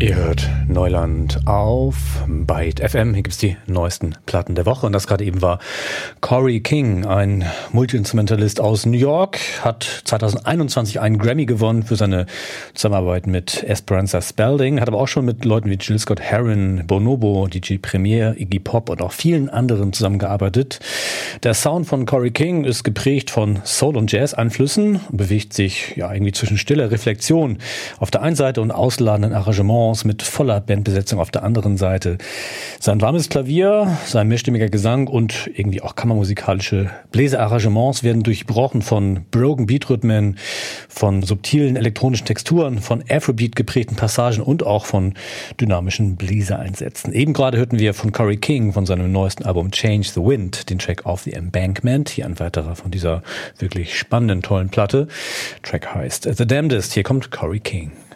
Ihr hört Neuland auf Byte FM. Hier gibt's die neuesten Platten der Woche. Und das gerade eben war Corey King, ein Multi-Instrumentalist aus New York, hat 2021 einen Grammy gewonnen für seine Zusammenarbeit mit Esperanza Spalding, hat aber auch schon mit Leuten wie Jill Scott-Heron, Bonobo, DJ Premier, Iggy Pop und auch vielen anderen zusammengearbeitet. Der Sound von Corey King ist geprägt von Soul- und Jazz-Einflüssen und bewegt sich ja irgendwie zwischen stiller Reflexion auf der einen Seite und ausladenden Arrangements mit voller Bandbesetzung auf der anderen Seite. Sein warmes Klavier, sein mehrstimmiger Gesang und irgendwie auch kammermusikalische Bläserarrangements werden durchbrochen von Broken Beat-Rhythmen, von subtilen elektronischen Texturen, von Afrobeat geprägten Passagen und auch von dynamischen Bläsereinsätzen. Eben gerade hörten wir von Corey King von seinem neuesten Album Change the Wind den Track Off the Embankment. Hier ein weiterer von dieser wirklich spannenden, tollen Platte. Track heißt The Damnedest. Hier kommt Corey King.